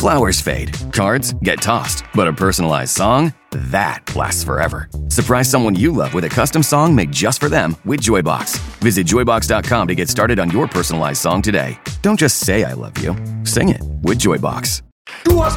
Flowers fade, cards get tossed, but a personalized song? That lasts forever. Surprise someone you love with a custom song made just for them with Joybox. Visit Joybox.com to get started on your personalized song today. Don't just say I love you. Sing it with Joybox. Du hast